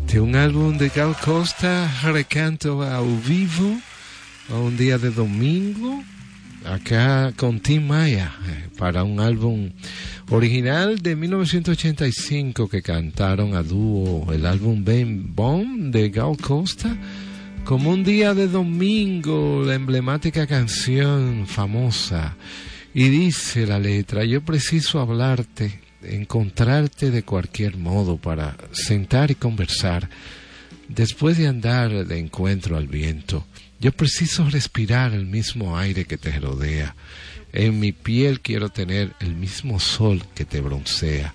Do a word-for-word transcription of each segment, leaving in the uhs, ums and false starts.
de un álbum de Gal Costa, recanto ao vivo, a un día de domingo, acá con Tim Maya, para un álbum original de mil novecientos ochenta y cinco que cantaron a dúo, el álbum Ben Bon de Gal Costa, como un día de domingo, la emblemática canción famosa. Y dice la letra: yo preciso hablarte, encontrarte de cualquier modo para sentar y conversar. Después de andar de encuentro al viento, yo preciso respirar el mismo aire que te rodea. En mi piel quiero tener el mismo sol que te broncea.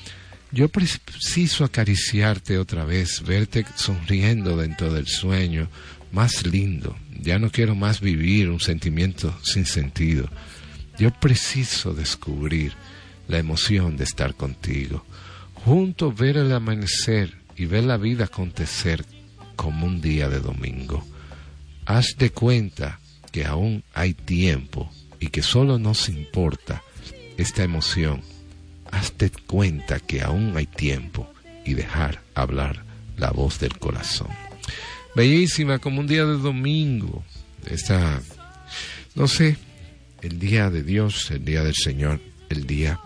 Yo preciso acariciarte otra vez, verte sonriendo dentro del sueño más lindo. Ya no quiero más vivir un sentimiento sin sentido. Yo preciso descubrir la emoción de estar contigo, juntos ver el amanecer y ver la vida acontecer como un día de domingo. Haz de cuenta que aún hay tiempo y que solo nos importa esta emoción. Haz de cuenta que aún hay tiempo y dejar hablar la voz del corazón. Bellísima, como un día de domingo. Esta, no sé, el día de Dios, el día del Señor, el día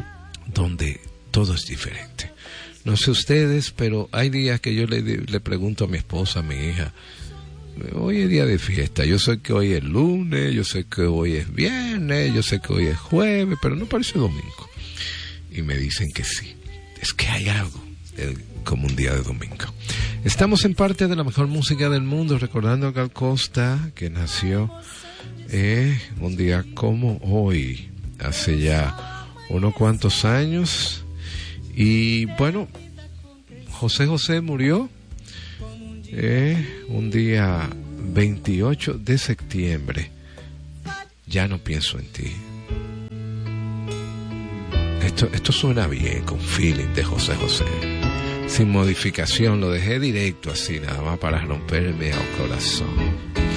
donde todo es diferente. No sé ustedes, pero hay días que yo le, le pregunto a mi esposa, a mi hija: hoy es día de fiesta, yo sé que hoy es lunes, yo sé que hoy es viernes, yo sé que hoy es jueves, pero no parece domingo. Y me dicen que sí, es que hay algo el, como un día de domingo. Estamos en parte de la mejor música del mundo, recordando a Gal Costa, que nació eh, un día como hoy, hace ya unos cuantos años. Y bueno, José José murió eh, un día veintiocho de septiembre. Ya no pienso en ti. Esto, esto suena bien, con feeling de José José. Sin modificación, lo dejé directo así, nada más para romperme al corazón.